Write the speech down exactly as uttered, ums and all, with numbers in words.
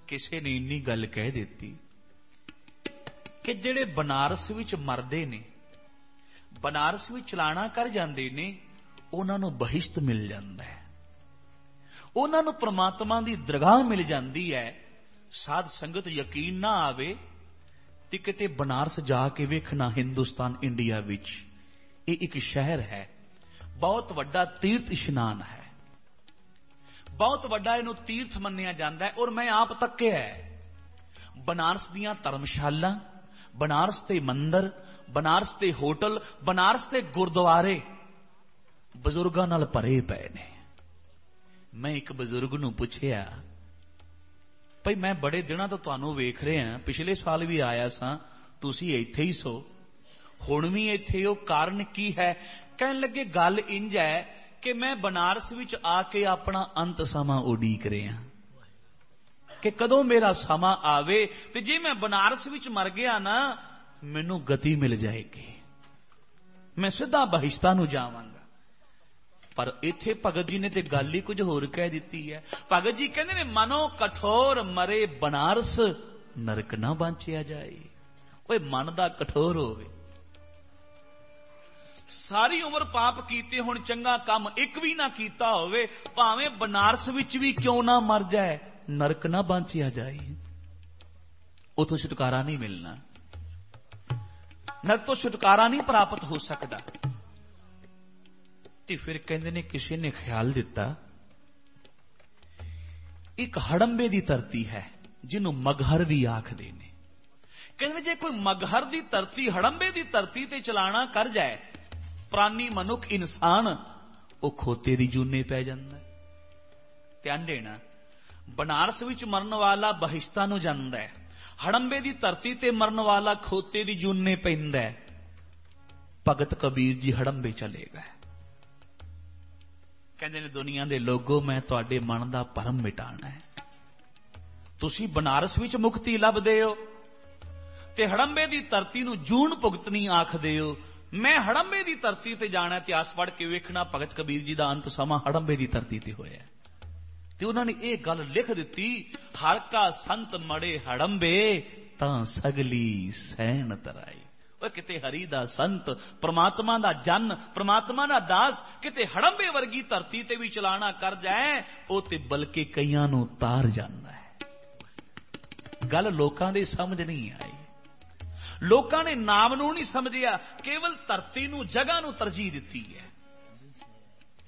किसी ने इन्नी गल कह दी कि जिहड़े बनारस विच मरदे ने, बनारस विच चलाना कर जांदे ने, उन्हां नूं बहिश्त मिल जांदा है, उन्हां नूं परमात्मा दी दरगाह मिल जांदी है। साध संगत यकीन ना आवे ते किते बनारस जाके वेखना, हिंदुस्तान इंडिया विच ये एक शहर है, बहुत वड्डा तीर्थ इशनान है, बहुत वड्डा इहनूं तीर्थ मन्निया जांदा है। और मैं आप तक्या है बनारस दीयां धर्मशाला, बनारस दे मंदिर, बनारस दे होटल, बनारस दे गुरुद्वारे बजुर्गां नाल भरे पए ने। मैं एक बजुर्ग नूं पुछया, भाई मैं बड़े दिनों तो तुहानूं वेख रहा, पिछले साल भी आया सां, तुसीं इत्थे ही सो, हुण भी इत्थे हो, कारण की है? कहण लगे गल इंज है कि मैं बनारस विच आके अपना अंत समा उडीक रहा कि कदों मेरा समा आवे, ते जे मैं बनारस विच मर गया ना, मैनू गति मिल जाएगी, मैं सीधा बहिश्तां नूं जावांगा। पर इत्थे भगत जी ने ते गल ही कुछ होर कह दी है। भगत जी कहते ने, मनो कठोर मरे बनारस, नरक ना बांचिया जाए। ओए मन दा कठोर होवे, सारी उम्र पाप कीते, हुण चंगा काम एक भी ना कीता होवे, भावें बनारस विच भी क्यों ना मर जाए, नरक ना बांचिया जाए, उथों छुटकारा नहीं मिलना, नरक तो छुटकारा नहीं प्राप्त हो सकता। ते फिर कहते ने किसी ने ख्याल दिता, एक हड़ंबे की धरती है जिन्हों मगहर भी आखदे ने। कहते जे कोई मगहर की धरती, हड़ंबे की धरती ते चलाना कर जाए, प्राणी मनुख इंसान वो खोते दी जूने पै जांदा। ध्यान देना, बनारस विच मरन वाला बहिश्तां नूं जांदा है, हड़ंबे की धरती ते मरन वाला खोते दी जूने पैंदा है। भगत कबीर जी हड़ंबे चले गए, कहते ने दुनिया के लोगों, मैं तुहाडे मन का भरम मिटाना है, तुसी बनारस विच मुक्ति लभदे हो ते हड़ंबे की धरती नूं जून भुगतनी आखदे हो। मैं हड़ंबे की धरती ते जाना, इतिहास पढ़ के वेखना भगत कबीर जी का अंत समा हड़ंबे की धरती ते होया। ते उन्होंने ये गल लिख दी, हर का संत मड़े हड़ंबे, तां सगली सैन तराई। किते हरि दा संत, परमात्मा दा जन, परमात्मा दा दास किते हड़ंबे वर्गी धरती ते भी चलाना कर जाए, वो ते बल्कि कईयां नूं तार जांदा है। गल लोकां दे समझ नहीं आई, लोकां ने नाम नूं नहीं समझिया, केवल धरती नूं, जगह नूं तरजीह दित्ती है।